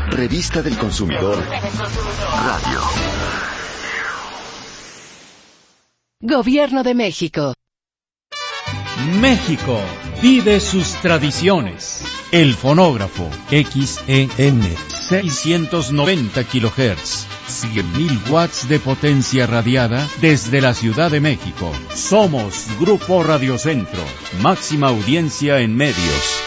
Revista del Consumidor Radio. Gobierno de México. México vive sus tradiciones. El fonógrafo XEN 690 kHz, 100.000 watts de potencia radiada desde la Ciudad de México. Somos Grupo Radio Centro, máxima audiencia en medios.